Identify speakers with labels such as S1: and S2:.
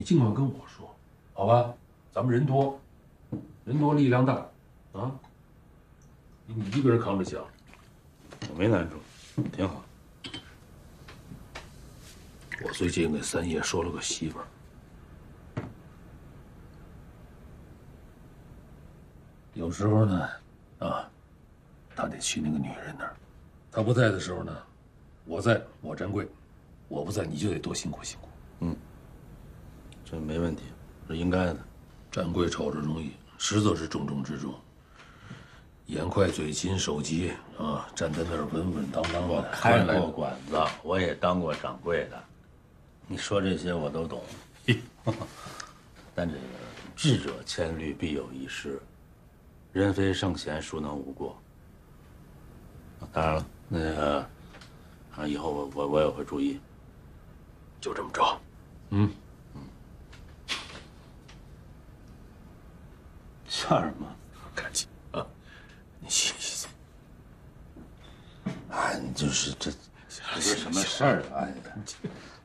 S1: 你尽管跟我说，好吧？咱们人多，人多力量大，啊，你一个人扛着枪，
S2: 我没难处，挺好。
S1: 我最近给三爷说了个媳妇儿，有时候呢，他得去那个女人那儿，他不在的时候呢，我在，我占贵；我不在，你就得多辛苦辛苦。
S2: 这没问题，是应该的。
S1: 占贵瞅着容易，实则是重中之重。眼快嘴勤手急啊，站在那儿稳稳当当的。
S2: 我开过馆子，我也当过掌柜的，你说这些我都懂。但这个智者千虑必有一失，人非圣贤，孰能无过？当然了，那个以后我也会注意。
S1: 就这么着。
S2: 笑什么？
S1: 赶紧啊，你歇歇。
S2: 哎，你就是这是什么事儿啊？